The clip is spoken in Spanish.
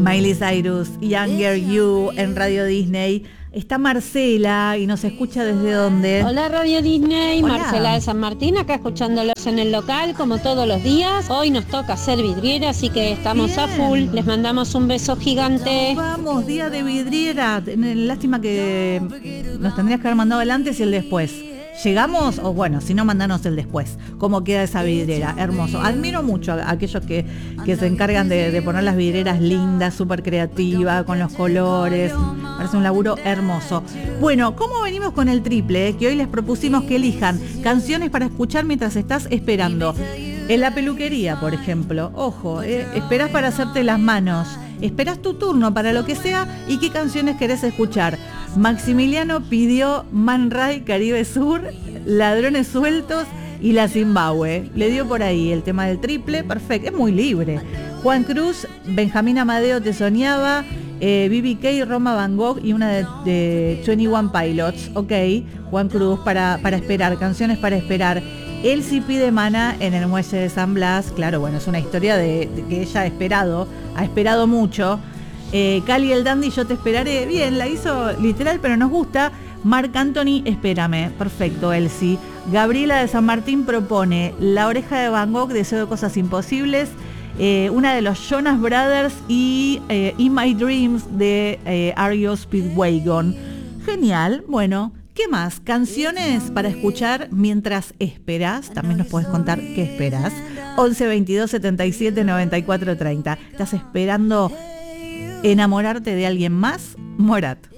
Miley Cyrus, Younger You en Radio Disney. Está Marcela y nos escucha desde dónde. Hola Radio Disney, Hola. Marcela de San Martín, acá escuchándolos en el local como todos los días. Hoy nos toca hacer vidriera, así que estamos Bien. a full. Les mandamos un beso gigante. Vamos, día de vidriera. Lástima que nos tendrías que haber mandado el antes y el después. ¿Llegamos? O bueno, si no, mandanos el después. ¿Cómo queda esa vidriera? Hermoso. Admiro mucho a aquellos que se encargan de poner las vidrieras lindas, súper creativas, con los colores. Parece un laburo hermoso. Bueno, ¿cómo venimos con el triple? Que hoy les propusimos que elijan canciones para escuchar mientras estás esperando. En la peluquería, por ejemplo. Ojo, esperás para hacerte las manos. Esperás tu turno para lo que sea y qué canciones querés escuchar. Maximiliano pidió Man Ray, Caribe Sur, Ladrones Sueltos y La Zimbabue. Le dio por ahí el tema del triple, perfecto, es muy libre. Juan Cruz, Benjamín Amadeo Te Soñaba, BBK, Roma Van Gogh y una de 21 Pilots. Ok, Juan Cruz para esperar, canciones para esperar. Elsie pide Maná en el muelle de San Blas. Claro, bueno, es una historia de que ella ha esperado mucho. Cali el Dandy, Yo te esperaré. Bien, la hizo literal, pero nos gusta. Marc Anthony, Espérame. Perfecto, Elsie. Gabriela de San Martín propone La Oreja de Van Gogh, Deseo de Cosas Imposibles. Una de los Jonas Brothers y In My Dreams de R.E.O. Speedwagon. Genial. Bueno, ¿qué más? Canciones para escuchar mientras esperas. También nos podés contar qué esperas. 11 22 77 94 30. ¿Estás esperando enamorarte de alguien más? Morat.